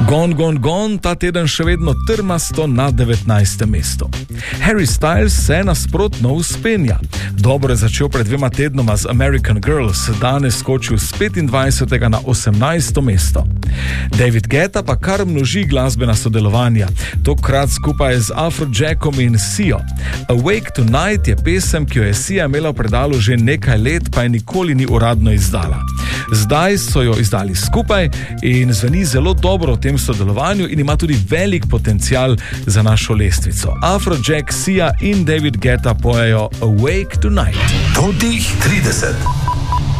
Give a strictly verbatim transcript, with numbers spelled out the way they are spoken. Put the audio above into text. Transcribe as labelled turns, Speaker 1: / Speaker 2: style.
Speaker 1: Gone, Gone, Gone ta teden še vedno trmasto na devetnajstem mestu. Harry Styles se nasprotno vzpenja. Dobro je začel pred dvema tednoma z American Girls, danes skočil z petindvajsetega na osemnajsto mesto. David Guetta pa kar množi glasbena sodelovanja, tokrat skupaj z Afrojackom in Sio. Awake Tonight je pesem, ki jo je Sia imela v predalu že nekaj let, pa je nikoli ni uradno izdala. Zdaj so jo izdali skupaj in zveni zelo dobro v tem sodelovanju in ima tudi velik potencial za našo lestvico. Afrojack, Sia in David Guetta pojejo Awake Tonight.
Speaker 2: Top trideset.